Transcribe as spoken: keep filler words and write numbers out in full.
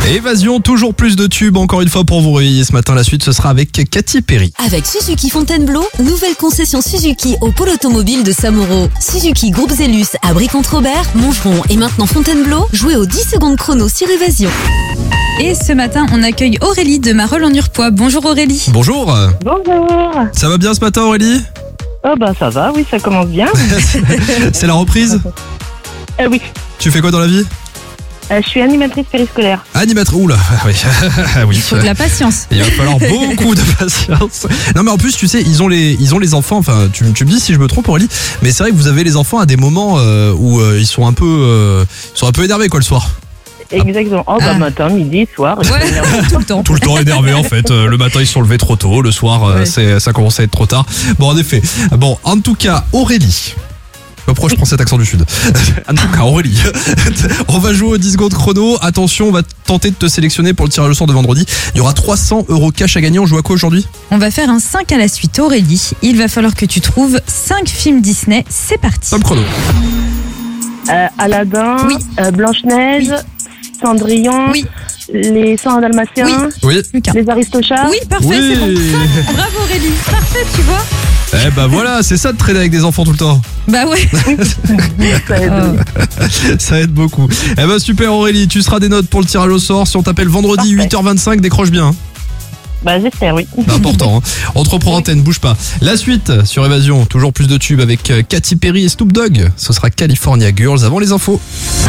Évasion, toujours plus de tubes, encore une fois pour vous réveiller ce matin. La suite, ce sera avec Katy Perry. Avec Suzuki Fontainebleau, nouvelle concession Suzuki au pôle automobile de Samoreau. Suzuki Groupe Zellus à Brie-Contre-Robert, Montgeron et maintenant Fontainebleau. Jouez aux dix secondes chrono sur Évasion. Et ce matin, on accueille Aurélie de Marolles en Urpois. Bonjour Aurélie. Bonjour. Bonjour. Ça va bien ce matin, Aurélie? Oh bah ça va, oui, ça commence bien. C'est la reprise? Euh, oui, Tu fais quoi dans la vie? Euh, je suis animatrice périscolaire. Animatrice. Oula, oui. oui. Il faut de la patience. Il va falloir beaucoup de patience. Non mais en plus tu sais ils ont les ils ont les enfants. Enfin tu, tu me dis si je me trompe Aurélie. Mais c'est vrai que vous avez les enfants à des moments euh, où euh, ils sont un peu euh, ils sont un peu énervés quoi le soir. Exactement. Oh bah Ah. matin, midi, soir. Ouais, tout le temps. Tout le temps énervés en fait. Euh, le matin ils se sont levés trop tôt. Le soir euh, Ouais. c'est ça commence à être trop tard. Bon en effet. Bon en tout cas Aurélie. Pourquoi je prends cet accent du sud? En tout cas, Aurélie, on va jouer aux dix secondes chrono. Attention, on va tenter de te sélectionner pour le tirage au sort de vendredi. Il y aura trois cents euros cash à gagner. On joue à quoi aujourd'hui? On va faire un cinq à la suite Aurélie. Il va falloir que tu trouves cinq films Disney. C'est parti. Top chrono. Euh, Aladdin, Oui. euh, Blanche-Neige, Cendrillon, Oui. les cent Dalmatiens, Oui. Lucas. les Aristochats. Oui, parfait, Oui. c'est bon. Bravo Aurélie. Parfait, tu vois. Eh ben voilà, c'est ça de traîner avec des enfants tout le temps. Bah ouais. Ça aide. Oh. Ça aide beaucoup. Eh ben super Aurélie, tu seras des notes pour le tirage au sort. Si on t'appelle vendredi Parfait. huit heures vingt-cinq, décroche bien. Bah j'espère, oui. C'est important. Hein. On te reprend antenne, bouge pas. La suite sur Évasion, toujours plus de tubes avec Katy Perry et Snoop Dogg. Ce sera California Girls avant les infos.